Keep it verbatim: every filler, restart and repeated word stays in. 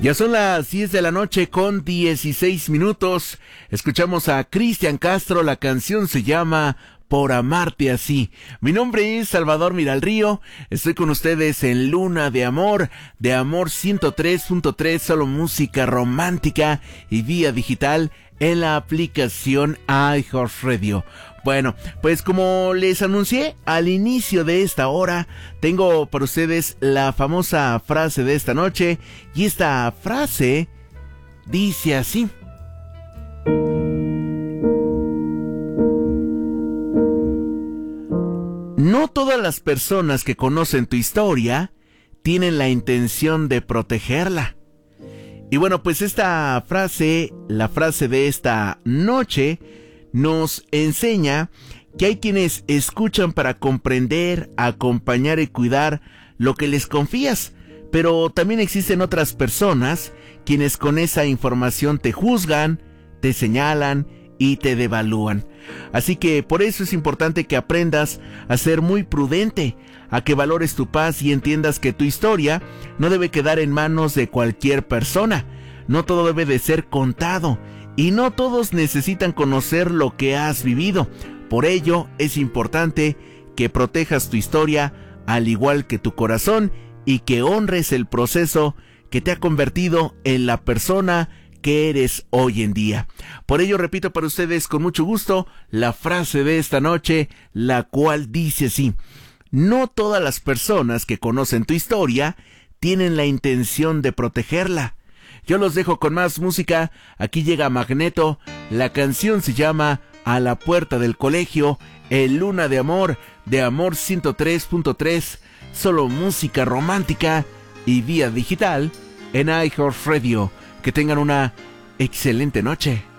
Ya son las diez de la noche con dieciséis minutos. Escuchamos a Cristian Castro, la canción se llama Por Amarte Así. Mi nombre es Salvador Miralrío, estoy con ustedes en Luna de Amor, de Amor ciento tres punto tres, solo música romántica y vía digital en la aplicación iHeartRadio. Bueno, pues como les anuncié al inicio de esta hora, tengo para ustedes la famosa frase de esta noche, y esta frase dice así: no todas las personas que conocen tu historia tienen la intención de protegerla. Y bueno, pues esta frase, la frase de esta noche, nos enseña que hay quienes escuchan para comprender, acompañar y cuidar lo que les confías, pero también existen otras personas quienes con esa información te juzgan, te señalan y te devalúan. Así que por eso es importante que aprendas a ser muy prudente, a que valores tu paz y entiendas que tu historia no debe quedar en manos de cualquier persona. No todo debe de ser contado y no todos necesitan conocer lo que has vivido. Por ello es importante que protejas tu historia al igual que tu corazón y que honres el proceso que te ha convertido en la persona que eres hoy en día. Por ello repito para ustedes con mucho gusto la frase de esta noche, la cual dice así: no todas las personas que conocen tu historia tienen la intención de protegerla. Yo los dejo con más música. Aquí llega Magneto, la canción se llama A la Puerta del Colegio, en Luna de Amor, de Amor ciento tres punto tres, solo música romántica y vía digital en iHeartRadio. Que tengan una excelente noche.